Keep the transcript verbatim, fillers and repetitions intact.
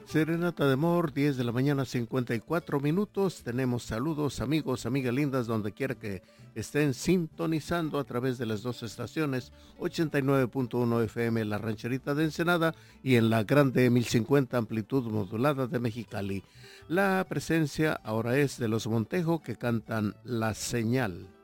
Serenata de amor, diez de la mañana, cincuenta y cuatro minutos. Tenemos saludos, amigos, amigas lindas, donde quiera que estén sintonizando a través de las dos estaciones, ochenta y nueve punto uno F M La Rancherita de Ensenada y en la grande mil cincuenta amplitud modulada de Mexicali. La presencia ahora es de los Montejo, que cantan La Señal.